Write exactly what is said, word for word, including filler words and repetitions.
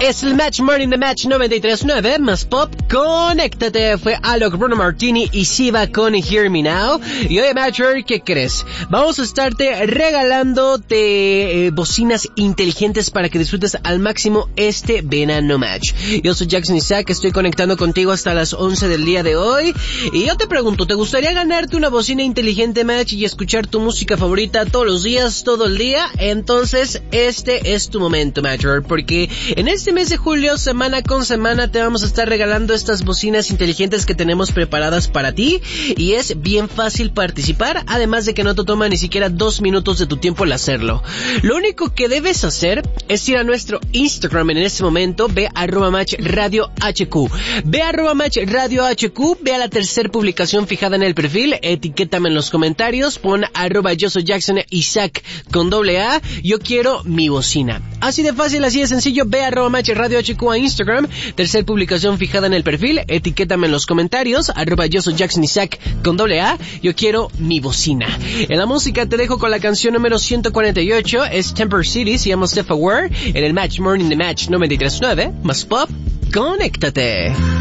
Es el Match Morning de Match noventa y tres punto nueve, más pop, conéctate. Fue Alok, Bruno Martini y Siva con Hear Me Now. Y oye, Matcher, ¿qué crees? Vamos a estarte regalándote eh, bocinas inteligentes para que disfrutes al máximo este verano Match. Yo soy Jackson Isaac, estoy conectando contigo hasta las once del día de hoy. Y yo te pregunto, ¿te gustaría ganarte una bocina inteligente Match y escuchar tu música favorita todos los días, todo el día? Entonces, este es tu momento, Matcher, porque en este mes de julio, semana con semana, te vamos a estar regalando estas bocinas inteligentes que tenemos preparadas para ti, y es bien fácil participar, además de que no te toma ni siquiera dos minutos de tu tiempo el hacerlo. Lo único que debes hacer es ir a nuestro Instagram en este momento, ve arroba match radio hq, ve arroba match radio hq, ve a la tercera publicación fijada en el perfil, etiquétame en los comentarios, pon arroba yo soy Jackson Isaac con doble A, yo quiero mi bocina. Así de fácil, así de sencillo, ve a arroba match radio hq a Instagram, tercer publicación fijada en el perfil, etiquétame en los comentarios, arroba yo soy Jackson Isaac con doble A, yo quiero mi bocina. En la música te dejo con la canción número ciento cuarenta y ocho, es Temper City, se llama Step Aware, en el Match Morning de Match noventa y tres punto nueve, más pop, conéctate.